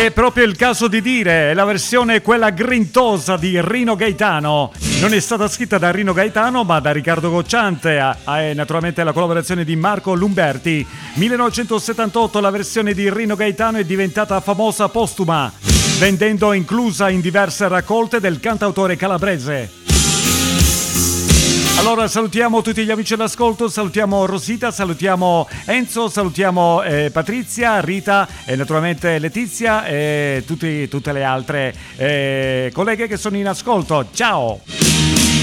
È proprio il caso di dire, la versione quella grintosa di Rino Gaetano. Non è stata scritta da Rino Gaetano, ma da Riccardo Cocciante e naturalmente la collaborazione di Marco Lumberti. 1978 la versione di Rino Gaetano è diventata famosa postuma, vendendo inclusa in diverse raccolte del cantautore calabrese. Allora salutiamo tutti gli amici all'ascolto, salutiamo Rosita, salutiamo Enzo, salutiamo Patrizia, Rita e naturalmente Letizia e tutte le altre colleghe che sono in ascolto. Ciao!